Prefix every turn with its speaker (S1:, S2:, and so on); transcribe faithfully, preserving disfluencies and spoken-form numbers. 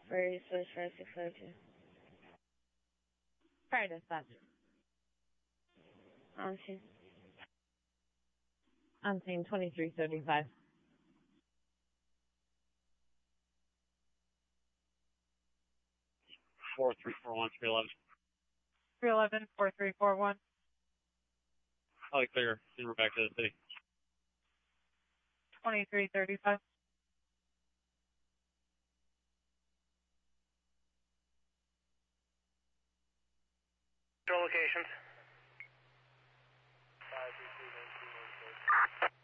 S1: Three six five six five two.
S2: Fire dispatch.
S1: On scene.
S2: On scene twenty-three thirty-five.
S3: Four three four one three eleven.
S2: three eleven four three four one.
S3: I'll clear. Then we're back to the city.
S2: twenty-three thirty-five.
S4: Locations.